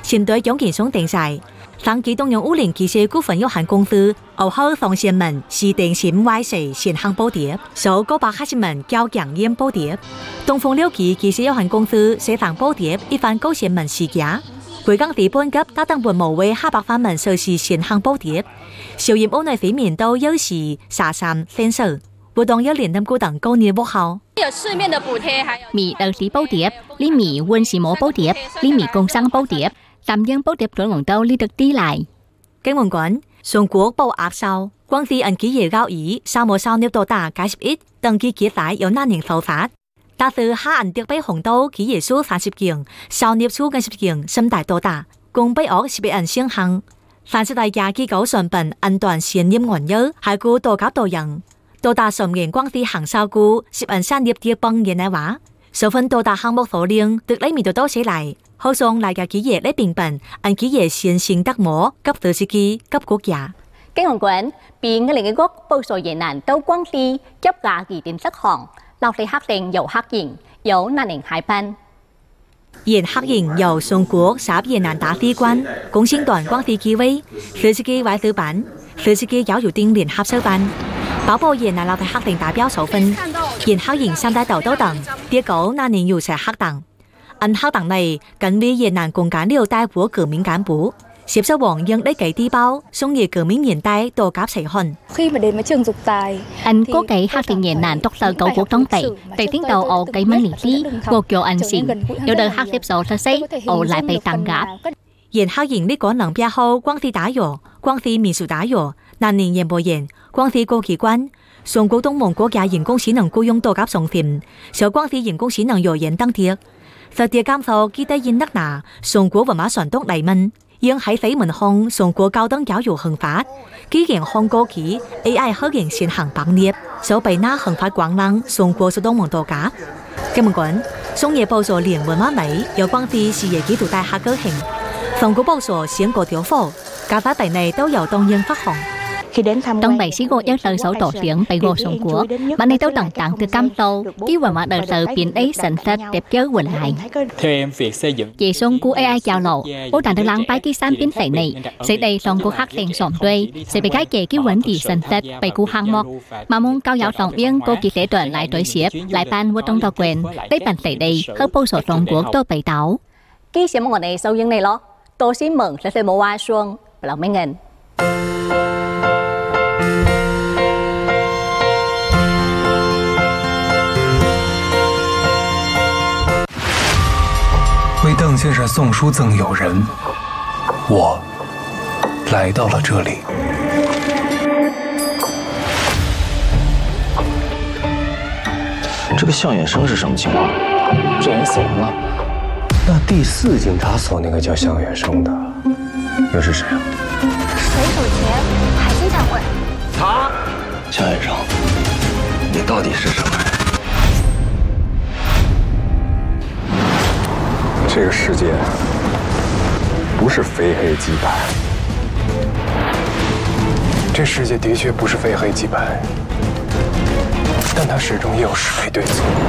先對蔣建松定勢，上機動用烏聯機械股份有限公司後後放線門是定線歪勢現行補貼，數980萬交強煙補貼。東風六機機械有限公司寫上補貼一番高線門事件，貴港地半級打等本無為下百萬門實施現行補貼，小業屋內非面都有時殺三分手。活動有連任股等高年幕後， 有市面的補貼，還有米豆豉補貼、呢米溫氏母補貼、呢米工商補貼、三樣補貼總共都呢得啲嚟。 經門管中國報壓收，光是按企業交易，沙漠收入多達91，登記記載有難人受罰。但是下按特別紅到企業數30件，收入數50件，甚大多達，共被惡11人先行。凡是大家機構成本按段現任原油，係估多級多人。多達10年光是行收股10人產業跌崩嘅嘅話，首份多達項目數量對裏面就多起嚟，好像大家企業咧平本，按企業先行得摸急到司機急國家。 經營管比嘅另一個報數越南都光是急價而點失行，落嚟黑定有黑型，有難人海班。 沿黑型由中國插越南打飛關，共青團光是機會，司機外手辦，司機要有定聯合手辦。包括越南老太黑定代表數分，沿黑型三大豆都等，結果那年又是黑黨。按黑黨內，跟為越南共幹了大國革命幹部，接受黃英lấy cái đi bao，送về革命年代tổ cấp sài Gòn. Khi mà đến với trường dục tài, anh có cái hát tiếng Việt Nam đọc sơ cầu cuộc trong tệ, tại tiếng đầu ở cái măng lý, cuộc cho anh xin, yêu đời hát tiếp số thật xây, ở lại被tăng gáp. 沿黑型呢個能比好，光是打藥，光是民主打藥，難年延不延，光是高機關，中國東盟國家人工智能僱用多級送線，小光是人工智能有延當貼，實際感受記得現得拿，中國文化傳統嚟問，因喺绯聞控中國高等教育憲法，既然控高級 AI 黑型現行綁列，所被那憲法廣能中國是東盟多級。今日講，中業報所連文化美有光是事業基礎大學個型。中國報所先過條貨，cả phá tại này都有東英phát hồng. Trong bảy sĩ ngộ yêu đời số tổ tiếng bày ngộ Trung Quốc, bạn này tao đẳng tặng từ cam tô, ký vào mặt đời sự biến ấy sẵn thật đẹp chớ quần lại. Theo em, việc xây dựng Dì xuân của AI chào lộ, ô đàn đơn lắng bái ký sản biến phải này, sẽ đây xong của khắc lên sỏm đuôi, sẽ bị khai kể ký vấn đề sẵn thật bày của hàng mọc. Mà mong cao giáo tổng viên cô kỳ sẽ tuần lại đối xếp, lại ban vô trong tòa quyền, đây bản tại đây, hợp bố sổ Trung Quốc tôi bày táo. Ký sẽ mong ngọn này sâu dương này lo, tôi xin mừng sẽ một hoa xuân, lòng mấy nghìn. 为邓先生送书赠友人，我来到了这里。 这个向远生是什么情况？这人死人了。 那第4警察所那个叫向远生的，又是谁啊？ 水手节还经常会。 他，向远生，你到底是什么人？ 这个世界不是非黑即白，这世界的确不是非黑即白，但它始终也有是非对错。